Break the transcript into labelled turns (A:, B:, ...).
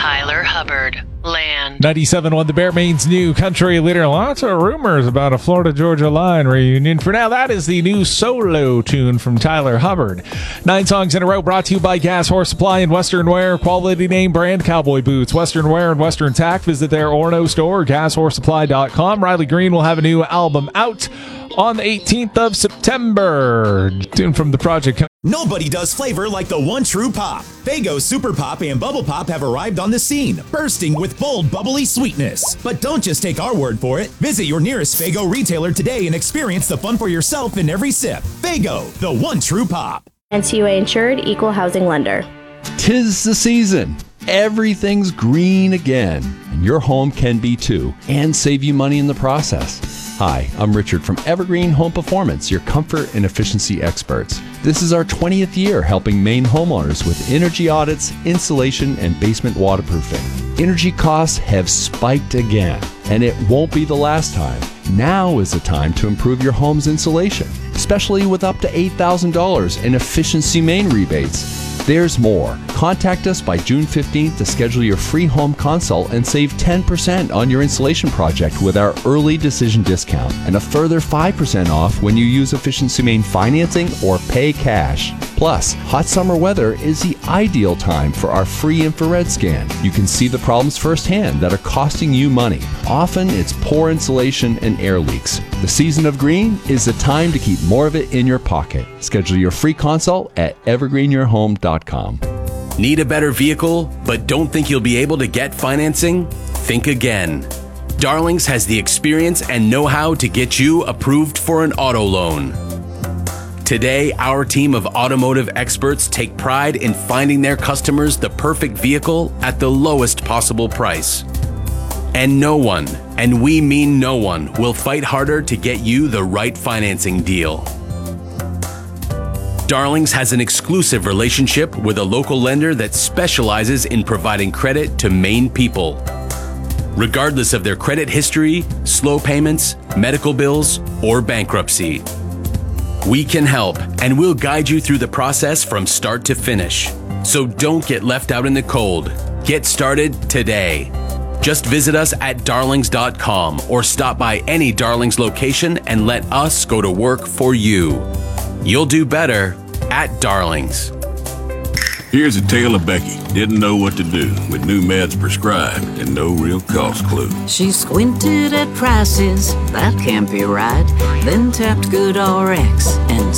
A: Tyler Hubbard. Land.
B: 97.1 The Bear, Maine's new country leader. Lots of rumors about a Florida-Georgia Line reunion. For now, that is the new solo tune from Tyler Hubbard. 9 songs in a row brought to you by Gas Horse Supply and Western Wear. Quality name brand cowboy boots. Western Wear and Western Tack. Visit their Orono store, gashorsesupply.com. Riley Green will have a new album out on the 18th of September. Tune from the project.
C: Nobody does flavor like the one true pop. Faygo Super Pop and Bubble Pop have arrived on the scene, bursting with bold, bubbly sweetness. But don't just take our word for it. Visit your nearest Faygo retailer today and experience the fun for yourself in every sip. Faygo, the one true pop.
D: NCUA insured, equal housing lender.
E: 'Tis the season. Everything's green again, and your home can be too, and save you money in the process. Hi, I'm Richard from Evergreen Home Performance, your comfort and efficiency experts. This is our 20th year helping Maine homeowners with energy audits, insulation, and basement waterproofing. Energy costs have spiked again, and it won't be the last time. Now is the time to improve your home's insulation, especially with up to $8,000 in Efficiency Maine rebates. There's more. Contact us by June 15th to schedule your free home consult and save 10% on your installation project with our early decision discount and a further 5% off when you use Efficiency Maine financing or pay cash. Plus, hot summer weather is the ideal time for our free infrared scan. You can see the problems firsthand that are costing you money. Often it's poor insulation and air leaks. The season of green is the time to keep more of it in your pocket. Schedule your free consult at evergreenyourhome.com.
F: Need a better vehicle, but don't think you'll be able to get financing? Think again. Darlings has the experience and know-how to get you approved for an auto loan. Today, our team of automotive experts take pride in finding their customers the perfect vehicle at the lowest possible price. And no one, and we mean no one, will fight harder to get you the right financing deal. Darlings has an exclusive relationship with a local lender that specializes in providing credit to Maine people. Regardless of their credit history, slow payments, medical bills, or bankruptcy. We can help, and we'll guide you through the process from start to finish. So don't get left out in the cold. Get started today. Just visit us at darlings.com or stop by any Darlings location and let us go to work for you. You'll do better at Darlings.
G: Here's a tale of Becky. Didn't know what to do with new meds prescribed and no real cost clue.
H: She squinted at prices, that can't be right. Then tapped GoodRx and